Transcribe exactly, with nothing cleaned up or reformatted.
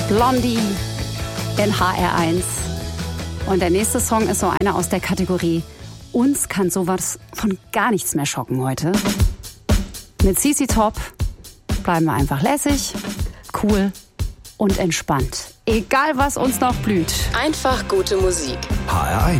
Blondie in H R eins. Und der nächste Song ist so einer aus der Kategorie Uns kann sowas von gar nichts mehr schocken heute. Mit C C Top bleiben wir einfach lässig, cool und entspannt. Egal was uns noch blüht. Einfach gute Musik. H R eins.